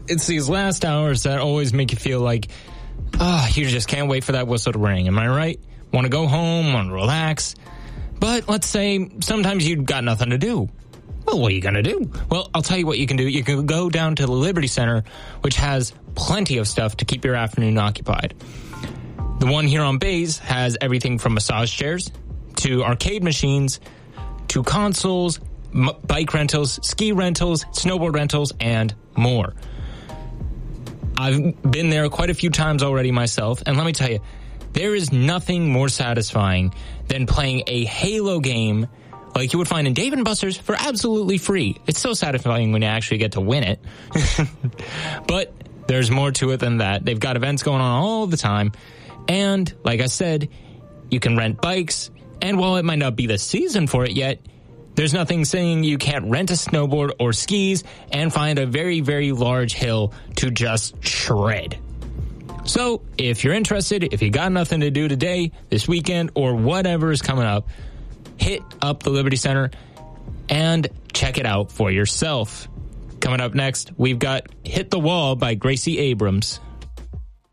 it's these last hours that always make you feel like, you just can't wait for that whistle to ring. Am I right? Want to go home, want to relax. But let's say sometimes you've got nothing to do. Well, what are you going to do? Well, I'll tell you what you can do. You can go down to the Liberty Center, which has plenty of stuff to keep your afternoon occupied. The one here on Bays has everything from massage chairs to arcade machines to consoles, bike rentals, ski rentals, snowboard rentals, and more. I've been there quite a few times already myself, and let me tell you, there is nothing more satisfying than playing a Halo game like you would find in Dave & Buster's for absolutely free. It's so satisfying when you actually get to win it. But there's more to it than that. They've got events going on all the time. And like I said, you can rent bikes. And while it might not be the season for it yet, there's nothing saying you can't rent a snowboard or skis and find a very, very large hill to just shred. So if you're interested, if you got nothing to do today, this weekend, or whatever is coming up, hit up the Liberty Center and check it out for yourself. Coming up next, we've got Hit the Wall by Gracie Abrams.